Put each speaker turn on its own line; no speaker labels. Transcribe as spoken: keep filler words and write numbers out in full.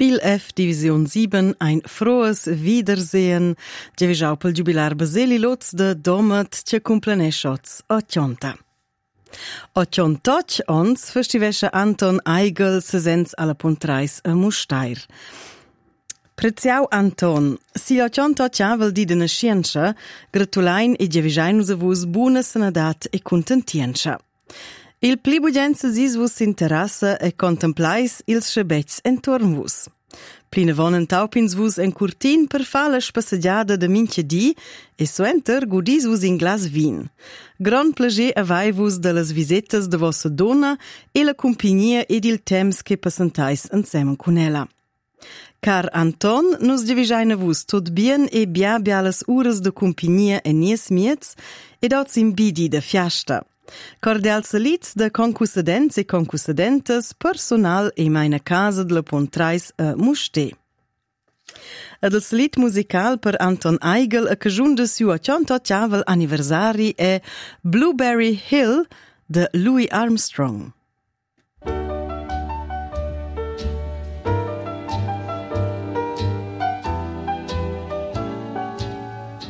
Pil F Division sieben ein frohes Wiedersehen. Gevischau pel jubilar Baseli Lutz de Domet che cumpleneschots ottanta. Ottantotg ons festivescha Anton Eigel sesens alla Pontrais a Mustair. Preziau Anton, si ottantotg avel di de nascienza, gratulain e gevischainus a vus buna sanadat e contentienza. Il pli bugenza sis vus interessa e contemplais ils schabets entorn vus. Plina vonen taupins vus en curtin per fa la spassagiada de mincha di e suenter gudis vus in glas vin. Gran plager avai vus de las visitas de vossa donna e la compagnia ed il temps che passantais ensemen con ella. Car Anton, nus divisaina vus tot bien e bia bia las uras de compagnia e nies miets ed oz in bidi de fiasta. Cordial salits de concussadents e concussadentes, personal e meina casa de la Pontrais a Musté. Ed il salit musical per Anton Eigel a cajun de siu ottantotg anniversari è Blueberry Hill de Louis Armstrong.